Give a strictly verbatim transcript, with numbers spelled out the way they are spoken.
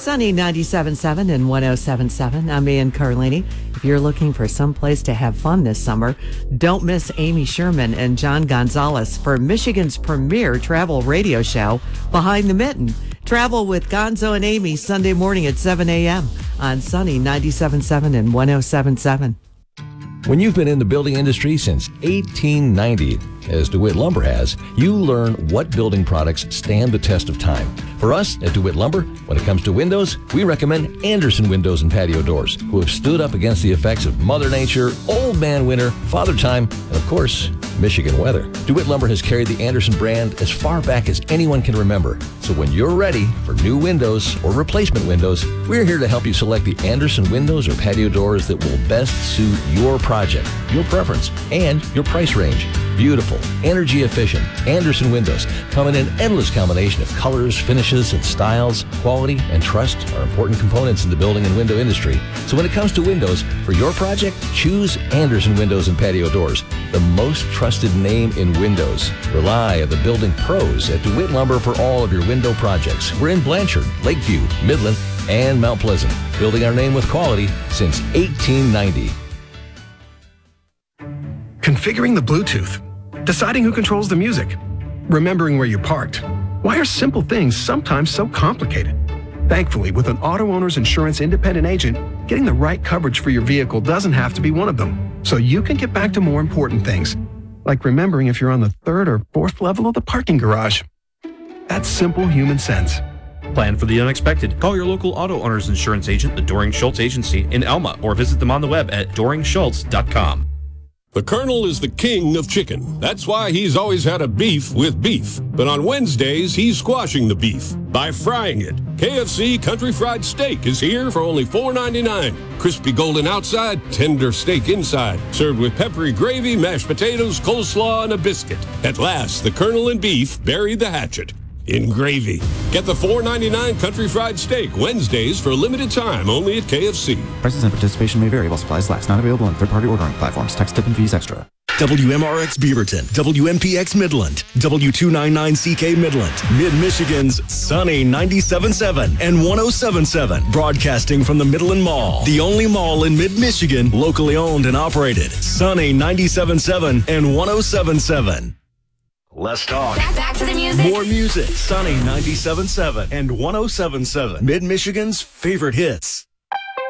Sunny ninety-seven point seven and one oh seven point seven. I'm Ann Carlini. If you're looking for some place to have fun this summer, don't miss Amy Sherman and John Gonzalez for Michigan's premier travel radio show, Behind the Mitten. Travel with Gonzo and Amy Sunday morning at seven a.m. on Sunny ninety-seven point seven and one oh seven point seven. When you've been in the building industry since eighteen ninety, as DeWitt Lumber has, you learn what building products stand the test of time. For us at DeWitt Lumber, when it comes to windows, we recommend Anderson Windows and Patio Doors, who have stood up against the effects of Mother Nature, old man winter, father time, and of course, Michigan weather. DeWitt Lumber has carried the Anderson brand as far back as anyone can remember. So when you're ready for new windows or replacement windows, we're here to help you select the Anderson windows or patio doors that will best suit your project, your preference, and your price range. Beautiful, energy efficient Anderson windows come in an endless combination of colors, finishes, and styles. Quality and trust are important components in the building and window industry. So when it comes to windows, for your project, choose Anderson Windows and Patio Doors, the most trusted name in windows. Rely on the building pros at DeWitt Lumber for all of your window projects. We're in Blanchard, Lakeview, Midland, and Mount Pleasant, building our name with quality since eighteen ninety. Configuring the Bluetooth, deciding who controls the music, remembering where you parked. Why are simple things sometimes so complicated? Thankfully, with an Auto Owners Insurance independent agent, getting the right coverage for your vehicle doesn't have to be one of them. So you can get back to more important things, like remembering if you're on the third or fourth level of the parking garage. That's simple human sense. Plan for the unexpected. Call your local Auto Owners Insurance agent, the Doring Schultz Agency in Elma, or visit them on the web at doring schultz dot com. The Colonel is the king of chicken. That's why he's always had a beef with beef. But on Wednesdays, he's squashing the beef by frying it. K F C Country Fried Steak is here for only four ninety-nine. Crispy golden outside, tender steak inside. Served with peppery gravy, mashed potatoes, coleslaw, and a biscuit. At last, the Colonel and beef buried the hatchet in gravy. Get the four ninety-nine Country Fried Steak Wednesdays for a limited time only at K F C. Prices and participation may vary while supplies last. Not available on third-party ordering platforms. Tax, tip, and fees extra. W M R X Beaverton, W M P X Midland, W two ninety-nine C K Midland, Mid-Michigan's Sunny ninety-seven point seven and one oh seven point seven. Broadcasting from the Midland Mall, the only mall in Mid-Michigan, locally owned and operated. Sunny ninety-seven point seven and one oh seven point seven. Less talk. Back, back to the music. More music. Sunny ninety-seven point seven and one oh seven point seven. Mid-Michigan's favorite hits.